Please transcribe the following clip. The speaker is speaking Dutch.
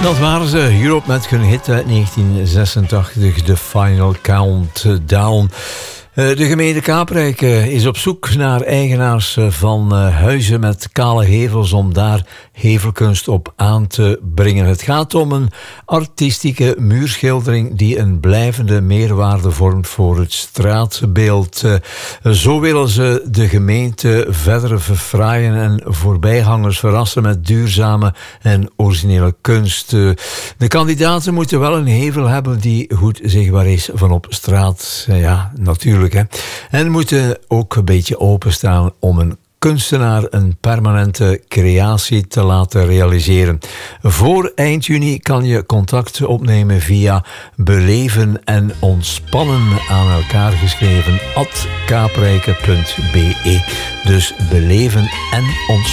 Dat waren ze, Europe met hun hit uit 1986, The Final Countdown. De gemeente Kaaprijke is op zoek naar eigenaars van huizen met kale hevels om daar hevelkunst op aan te brengen. Het gaat om een artistieke muurschildering die een blijvende meerwaarde vormt voor het straatbeeld. Zo willen ze de gemeente verder verfraaien en voorbijgangers verrassen met duurzame en originele kunst. De kandidaten moeten wel een hevel hebben die goed zichtbaar is van op straat. Ja, natuurlijk. En moeten ook een beetje openstaan om een kunstenaar een permanente creatie te laten realiseren. Voor eind juni kan je contact opnemen via beleven en ontspannen aan elkaar geschreven @kaaprijke.be. Dus beleven en ontspannen.